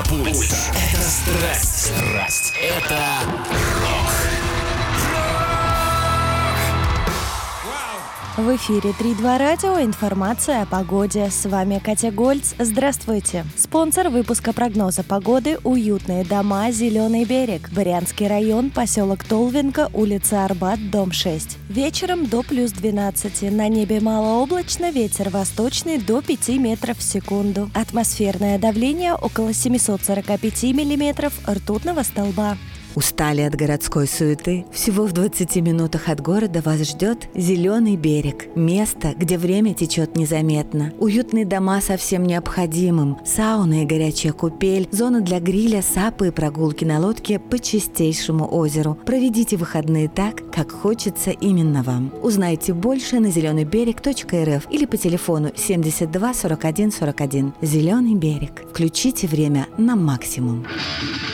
Пульс. Это страсть. Это рок. В эфире 3-2 радио. Информация о погоде. С вами Катя Гольц. Здравствуйте. Спонсор выпуска прогноза погоды — уютные дома «Зеленый берег». Брянский район, поселок Толвинка, улица Арбат, дом 6. Вечером до плюс 12. На небе малооблачно, ветер восточный до 5 метров в секунду. Атмосферное давление около 745 миллиметров ртутного столба. Устали от городской суеты? Всего в 20 минутах от города вас ждет «Зеленый берег». Место, где время течет незаметно. Уютные дома со всем необходимым. Сауна и горячая купель. Зона для гриля, сапы и прогулки на лодке по чистейшему озеру. Проведите выходные так, как хочется именно вам. Узнайте больше на zelenybерег.рф или по телефону 72 41 41. «Зеленый берег». Включите время на максимум.